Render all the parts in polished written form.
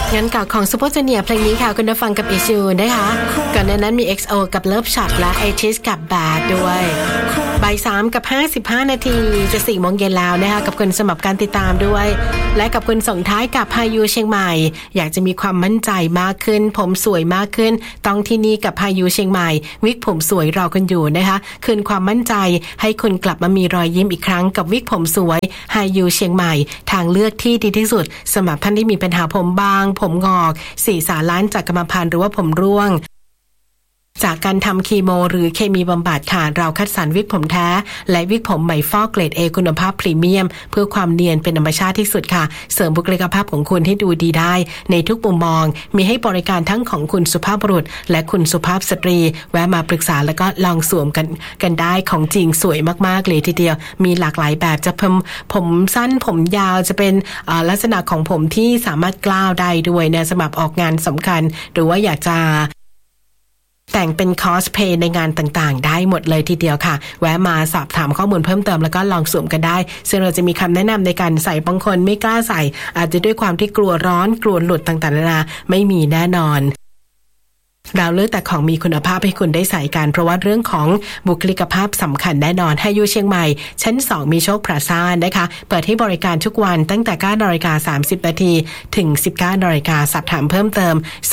งั้นเก่าของซุปเปอร์จูเนียร์เพลงนี้ค่ะคุณได้ฟังกับอิชูนะคะก่อนหน้านั้นมี XO กับ Love Shot และ ATIS กับ Bad ด้วยบ่าย 3 กับ 55 นาทีจะ 4 โมงเย็นแล้วนะคะกับคุณสมัครการติดตามด้วยและกับคุณส่งท้ายกับพายุเชียงใหม่อยากจะมีความมั่นใจมากขึ้นผมสวยมากขึ้นต้องที่นี่กับพายุเชียงใหม่วิกผมสวยรอคุณอยู่นะคะคืนความมั่นใจให้คุณกลับมามีรอยยิ้มอีกครั้งกับวิกผมสวยพายุเชียงใหม่ทางเลือกที่ดีที่สุดสำหรับท่านที่มีปัญหาผมบางผมงอกศีรษะล้านจากกรรมพันธุ์หรือว่าผมร่วงจากการทำคีโมหรือเคมีบำบัดค่ะเราคัดสรรวิกผมแท้และวิกผมใหม่ฟอกเกรด A คุณภาพพรีเมียมเพื่อความเนียนเป็นธรรมชาติที่สุดค่ะเสริมบุคลิกภาพของคุณให้ดูดีได้ในทุกมุมมองมีให้บริการทั้งของคุณสุภาพบุรุษและคุณสุภาพสตรีแวะมาปรึกษาแล้วก็ลองสวมกันได้ของจริงสวยมากๆเลยทีเดียวมีหลากหลายแบบจะผมสั้นผมยาวจะเป็นลักษณะของผมที่สามารถกล้าวได้ด้วยนะสำหรับออกงานสำคัญหรือว่าอยากจะแต่งเป็นคอสเพลย์ในงานต่างๆได้หมดเลยทีเดียวค่ะแวะมาสอบถามข้อมูลเพิ่มเติมแล้วก็ลองสวมกันได้ซึ่งเราจะมีคำแนะนำในการใส่บางคนไม่กล้าใส่อาจจะด้วยความที่กลัวร้อนกลัวหลุดต่างๆนานาไม่มีแน่นอนเราเลือกแต่ของมีคุณภาพให้คุณได้ใส่กันเพราะว่าเรื่องของบุคลิกภาพสำคัญแน่นอนให้อยู่เชียงใหม่ชั้น2มีโชคพลาซ่านะคะเปิดให้บริการทุกวันตั้งแต่ 9:30 นถึง 19:00 นสอบถามเพิ่มเติม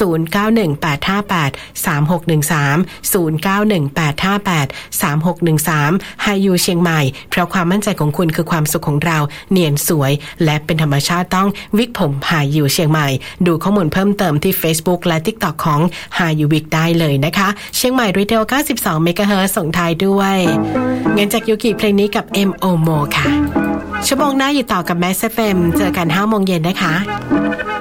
0918583613 ให้อยู่เชียงใหม่เพราะความมั่นใจของคุณคือความสุขของเราเนียนสวยและเป็นธรรมชาติต้องวิกผมหาอยู่เชียงใหม่ดูข้อมูลเพิ่มเติมที่ Facebook และ TikTok ของหายูวิกได้เลยนะคะเชียงใหม่รีเทล 92 เมกะเฮิรตซ์ส่งท้ายด้วยเงินจากยูกิเพลงนี้กับ M.O. Mo ค่ะชั่วโมงหน้าอยู่ต่อกับ Mass FM เจอกัน 5 โมงเย็นนะคะ